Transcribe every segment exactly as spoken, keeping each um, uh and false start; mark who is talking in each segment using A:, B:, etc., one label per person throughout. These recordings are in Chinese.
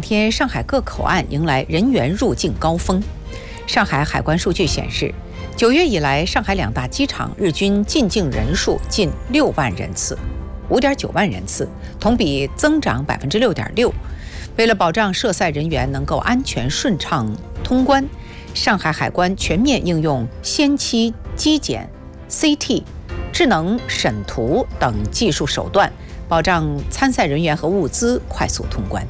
A: 天，上海各口岸迎来人员入境高峰。上海海关数据显示，九月以来，上海两大机场日均进境人数近六万人次，五点九万人次，同比增长百分之六点六。为了保障涉塞人员能够安全顺畅通关，上海海关全面应用先期机检、C T、智能审图等技术手段，保障参赛人员和物资快速通关。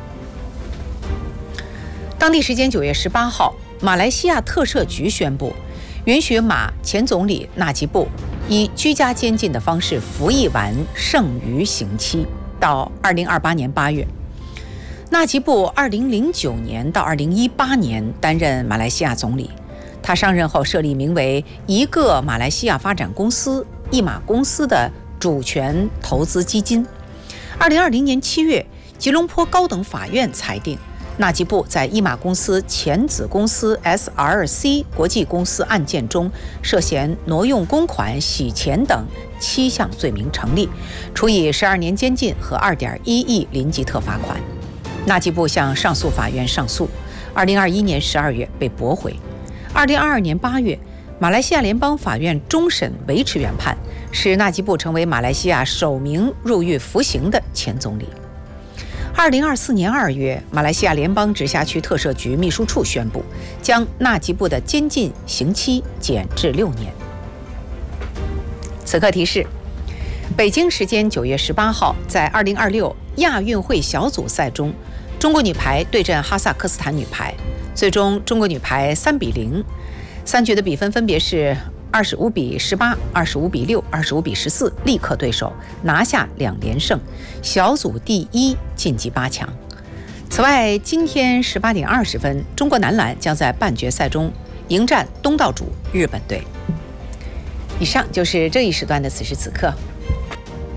A: 当地时间九月十八号，马来西亚特赦局宣布，允许马前总理纳吉布以居家监禁的方式服役完剩余刑期，到二零二八年八月。纳吉布二零零九年到二零一八年担任马来西亚总理，他上任后设立名为一个马来西亚发展公司一马公司的主权投资基金。二零二零年七月，吉隆坡高等法院裁定，纳吉布在一马公司前子公司 S R C 国际公司案件中涉嫌挪用公款、洗钱等七项罪名成立，处以十二年监禁和二点一亿林吉特罚款。纳吉布向上诉法院上诉，二零二一年十二月被驳回。二零二二年八月，马来西亚联邦法院终审维持原判，使纳吉布成为马来西亚首名入狱服刑的前总理。二零二四年二月，马来西亚联邦直辖区特赦局秘书处宣布，将纳吉布的监禁刑期减至六年。此刻提示：北京时间九月十八号，在二零二六亚运会小组赛中，中国女排对阵哈萨克斯坦女排，最终中国女排三比零，三局的比分分别是二十五比十八、二十五比六、二十五比十四，力克对手，拿下两连胜，小组第一，晋级八强。此外，今天十八点二十分，中国男篮将在半决赛中迎战东道主日本队。以上就是这一时段的此时此刻。